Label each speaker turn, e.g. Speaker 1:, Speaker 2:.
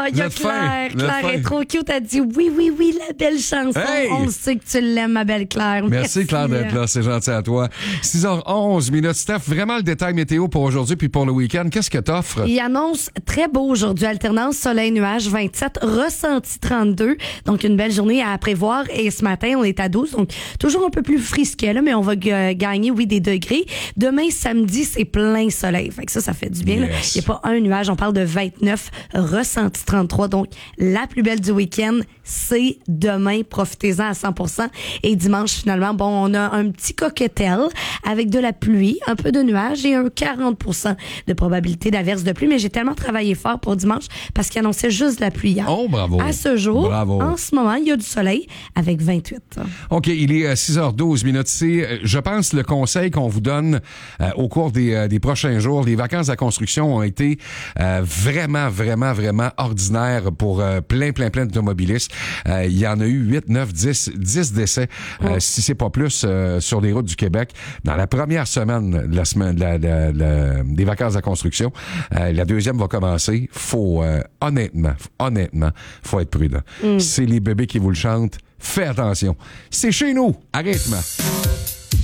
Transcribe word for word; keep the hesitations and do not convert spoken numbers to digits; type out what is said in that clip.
Speaker 1: il y a Claire. Claire est trop cute. Elle dit oui, oui, oui, la belle chanson. Hey! On sait que tu l'aimes, ma belle Claire.
Speaker 2: Merci, Merci Claire d'être là. C'est gentil à toi. six heures onze minutes. Steph, vraiment le détail météo pour aujourd'hui puis pour le week-end. Qu'est-ce que t'offres?
Speaker 1: Il annonce très beau aujourd'hui. Alternance soleil-nuage vingt-sept, ressenti trente-deux. Donc, une belle journée à prévoir. Et ce matin, on est à douze. Donc, toujours un peu plus frisquet, là, mais on va g- gagner, oui, des degrés. Demain, samedi, c'est plein soleil. Fait que ça, ça fait du bien. Yes. Il n'y a pas un nuage. On parle de vingt-neuf, ressenti trente-trois. Donc, la plus belle du week-end, c'est demain. Profitez-en à cent pour cent. Et dimanche, finalement, bon, on a un petit coquetel avec de la pluie, un peu de nuages et un quarante pour cent de probabilité d'averse de pluie. Mais j'ai tellement travaillé fort pour dimanche parce qu'il annonçait juste de la pluie hier.
Speaker 2: Oh, bravo.
Speaker 1: À ce jour,
Speaker 2: bravo.
Speaker 1: En ce moment, il y a du soleil avec vingt-huit.
Speaker 2: OK, il est six heures douze minutes. C'est, je pense, le conseil qu'on vous donne euh, au cours des, euh, des prochains jours. Les vacances à construction ont été euh, vraiment, vraiment, vraiment ordinaires pour euh, plein, plein, plein d'automobilistes. Euh, il y en a eu huit, neuf, dix, dix décès, oh. euh, si c'est pas plus, euh, sur les routes du Québec. Dans la première semaine de la semaine de la, de la, de la, des vacances à construction, euh, la deuxième va commencer. Faut, euh, honnêtement, honnêtement, faut être prudent. Mm. C'est les bébés qui vous le chantent. Fais attention. C'est chez nous. Arrête-moi.